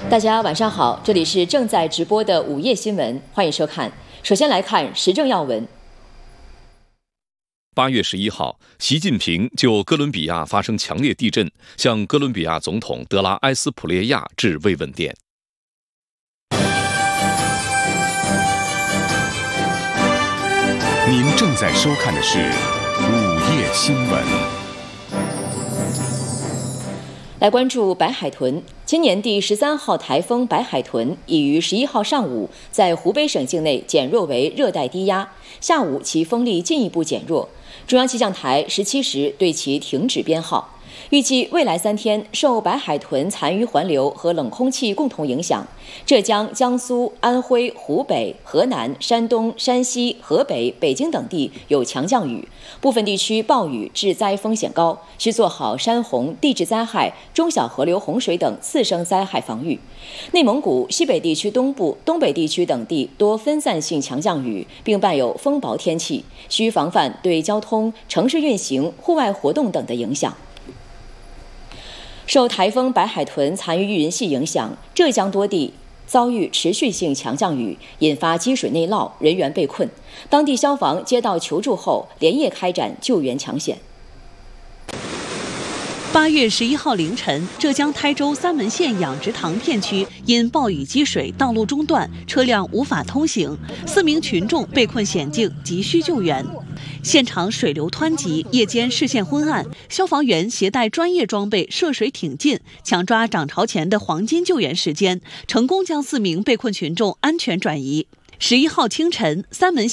大家晚上好，这里是正在直播的午夜新闻，欢迎收看。首先来看时政要闻。 8月11号，习近平就哥伦比亚发生强烈地震，向哥伦比亚总统德拉埃斯普列亚致慰问电。 您正在收看的是午夜新闻。 来关注白海豚。今年第13号台风白海豚已于11号上午在湖北省境内减弱为热带低压，下午其风力进一步减弱。中央气象台17时对其停止编号。预计未来3天，受白海豚残余环流和冷空气共同影响，浙江、江苏、安徽、湖北、河南、山东、山西、河北、北京等地有强降雨，部分地区暴雨致灾风险高，需做好山洪、地质灾害、中小河流洪水等次生灾害防御。内蒙古、西北地区东部、东北地区等地多分散性强降雨，并伴有风雹天气，需防范对交通、城市运行、户外活动等的影响。受台风白海豚残余遇人系影响，浙江多地遭遇持续性强降雨，引发积水内涝，人员被困。当地消防接到求助后，连夜开展救援抢险。 8月11号凌晨，浙江台州三门县养殖塘片区因暴雨积水，道路中断，车辆无法通行，4名群众被困险境，急需救援。现场水流湍急，夜间视线昏暗，消防员携带专业装备涉水挺进，抢抓涨潮前的黄金救援时间，成功将4名被困群众安全转移。11号清晨，三门县